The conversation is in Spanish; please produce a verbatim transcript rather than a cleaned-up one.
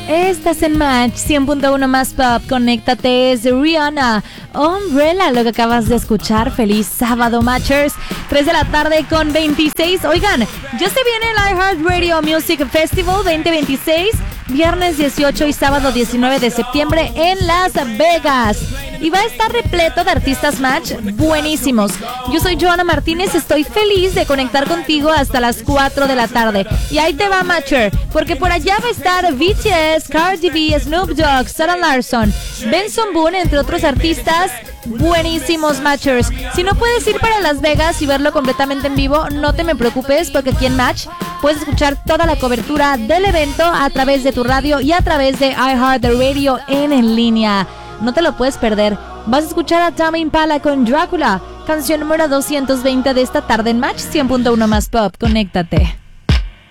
Estás en Match cien punto uno más Pop. Conéctate, es Rihanna. Umbrella, lo que acabas de escuchar. Feliz sábado, Matchers. tres de la tarde con veintiséis. Oigan, ya se viene el iHeartRadio Music Festival veinte veintiséis. Viernes dieciocho y sábado diecinueve de septiembre en Las Vegas. Y va a estar repleto de artistas Match buenísimos. Yo soy Joana Martínez, estoy feliz de conectar contigo hasta las cuatro de la tarde. Y ahí te va, Matcher, porque por allá va a estar B T S, Cardi B, Snoop Dogg, Sarah Larsson, Benson Boone, entre otros artistas buenísimos, Matchers. Si no puedes ir para Las Vegas y verlo completamente en vivo, no te me preocupes, porque aquí en Match puedes escuchar toda la cobertura del evento a través de tu radio y a través de iHeartRadio en, en línea. No te lo puedes perder. Vas a escuchar a Tame Impala con Drácula, canción número doscientos veinte de esta tarde en Match cien punto uno más Pop. Conéctate.